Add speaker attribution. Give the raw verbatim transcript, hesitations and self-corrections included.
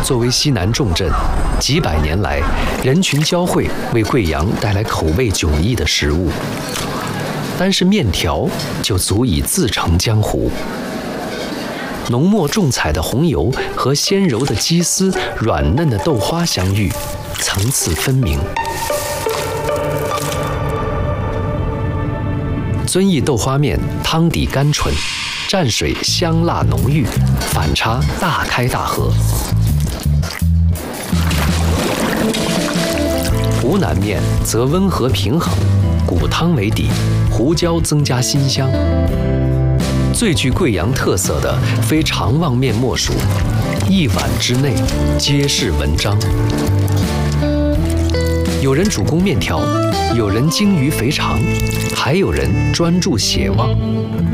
Speaker 1: 作为西南重镇，几百年来人群交汇，为贵阳带来口味迥异的食物。单是面条就足以自成江湖。浓墨重彩的红油和鲜柔的鸡丝、软嫩的豆花相遇，层次分明。遵义豆花面汤底甘醇，蘸水香辣浓郁，反差大开大合。湖南面则温和平衡，骨汤为底，胡椒增加辛香。最具贵阳特色的非长旺面莫属，一碗之内皆是文章。有人主攻面条，有人精于肥肠，还有人专注血旺。